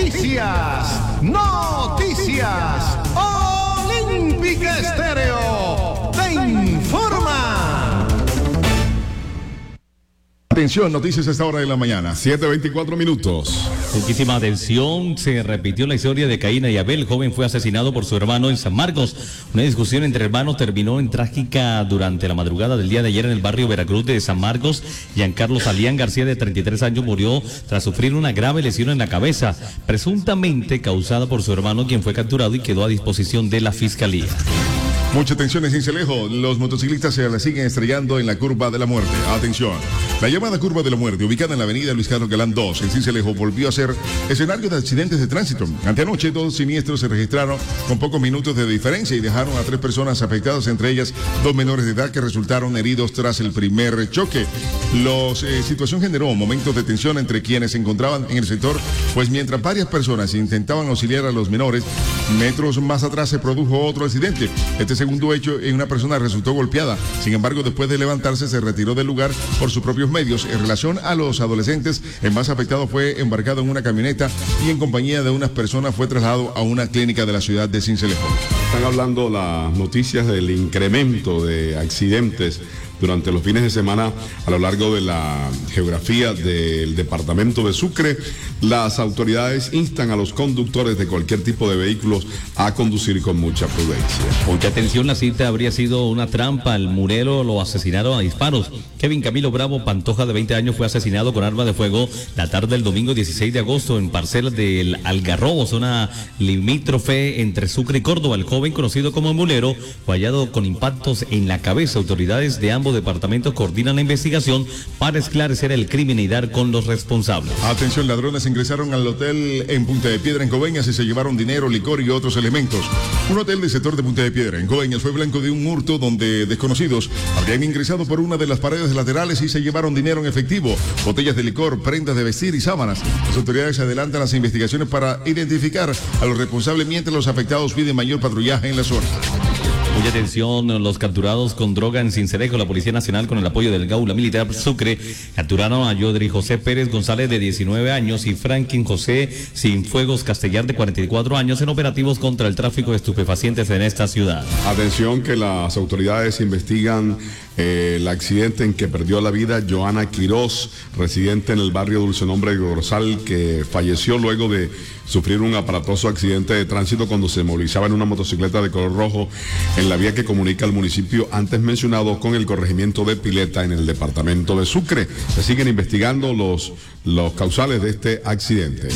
Noticias. Olímpica Estéreo te informa. Atención, noticias a esta hora de la mañana, 7:24 minutos. Muchísima atención, se repitió la historia de Caín y Abel. El joven fue asesinado por su hermano en San Marcos. Una discusión entre hermanos terminó en trágica durante la madrugada del día de ayer en el barrio Veracruz de San Marcos. Giancarlo Salián García, de 33 años, murió tras sufrir una grave lesión en la cabeza, presuntamente causada por su hermano, quien fue capturado y quedó a disposición de la fiscalía. Mucha atención en Cincelejo, los motociclistas se la siguen estrellando en la curva de la muerte. Atención, la llamada curva de la muerte, ubicada en la avenida Luis Carlos Galán 2, en Cincelejo, volvió a ser escenario de accidentes de tránsito. Anteanoche, 2 siniestros se registraron con pocos minutos de diferencia y dejaron a 3 personas afectadas, entre ellas 2 menores de edad que resultaron heridos tras el primer choque. La situación generó momentos de tensión entre quienes se encontraban en el sector, pues mientras varias personas intentaban auxiliar a los menores, metros más atrás se produjo otro accidente. Este segundo hecho, en una persona resultó golpeada. Sin embargo, después de levantarse, se retiró del lugar por sus propios medios. En relación a los adolescentes, el más afectado fue embarcado en una camioneta y en compañía de unas personas fue trasladado a una clínica de la ciudad de Cincelejo. Están hablando las noticias del incremento de accidentes durante los fines de semana a lo largo de la geografía del departamento de Sucre. Las autoridades instan a los conductores de cualquier tipo de vehículos a conducir con mucha prudencia. Mucha atención, la cita habría sido una trampa. Al murero lo asesinaron a disparos. Kevin Camilo Bravo Pantoja, de 20 años, fue asesinado con arma de fuego la tarde del domingo 16 de agosto en parcelas del Algarrobo, zona limítrofe entre Sucre y Córdoba. El joven, conocido como Mulero, fue hallado con impactos en la cabeza. Autoridades de ambos departamentos coordinan la investigación para esclarecer el crimen y dar con los responsables. Atención, ladrones ingresaron al hotel en Punta de Piedra, en Coveñas, y se llevaron dinero, licor y otros elementos. Un hotel del sector de Punta de Piedra, en Coveñas, fue blanco de un hurto donde desconocidos habrían ingresado por una de las paredes laterales y se llevaron dinero en efectivo, botellas de licor, prendas de vestir y sábanas. Las autoridades adelantan las investigaciones para identificar a los responsables, mientras los afectados piden mayor patrullaje en la zona. Mucha atención, los capturados con droga en Cincelejo. La Policía Nacional, con el apoyo del Gaula Militar Sucre, capturaron a Yodri José Pérez González, de 19 años, y Franklin José Cienfuegos Castellar, de 44 años, en operativos contra el tráfico de estupefacientes en esta ciudad. Atención, que las autoridades investigan el accidente en que perdió la vida Joana Quirós, residente en el barrio Dulce Nombre de Gorzal, que falleció luego de sufrir un aparatoso accidente de tránsito cuando se movilizaba en una motocicleta de color rojo en la vía que comunica el municipio antes mencionado con el corregimiento de Pileta, en el departamento de Sucre. Se siguen investigando los causales de este accidente.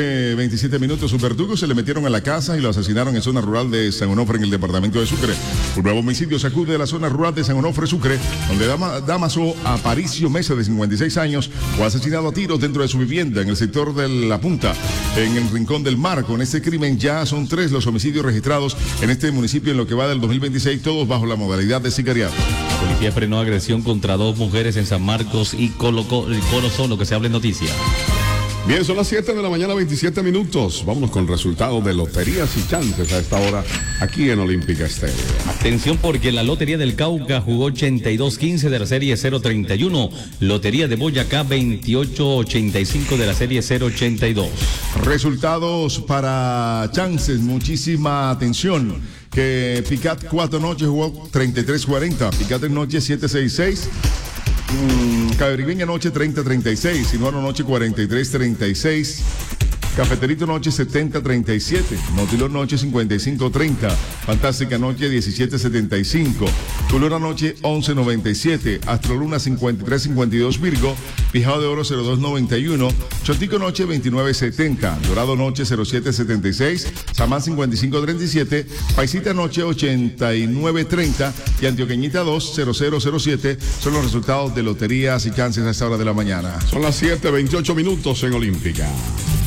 7:27 minutos. Sus verdugos se le metieron a la casa y lo asesinaron en zona rural de San Onofre, en el departamento de Sucre. Un nuevo homicidio sacude de la zona rural de San Onofre, Sucre, donde Damaso Aparicio Mesa, de 56 años, fue asesinado a tiros dentro de su vivienda en el sector de La Punta, en el Rincón del Mar. Con este crimen ya son 3 los homicidios registrados en este municipio en lo que va del 2026, todos bajo la modalidad de sicariato. La policía frenó agresión contra 2 mujeres en San Marcos y Colo Solo, que se habla en noticias. Bien, son las 7 de la mañana, 27 minutos. Vámonos con resultados de loterías y chances a esta hora aquí en Olímpica Estéreo. Atención, porque la Lotería del Cauca jugó 82-15 de la serie 031. Lotería de Boyacá 28-85 de la serie 082. Resultados para chances, muchísima atención. Que Picat 4 noches jugó 33-40. Picat en noche 7-6-6. Caberigüeña noche 30-36, Sinuano noche 43-36, Cafeterito noche 70-37, Motilón noche 55-30, Fantástica noche 17-75, Culura noche 11-97, Astroluna 53-52, Virgo, Pijao de Oro 02-91, Chotico noche 29-70, Dorado noche 07-76, Samán 55-37, Paisita noche 89-30 y Antioqueñita 2-0007 son los resultados de loterías y chances a esta hora de la mañana. Son las 7:28 minutos en Olímpica.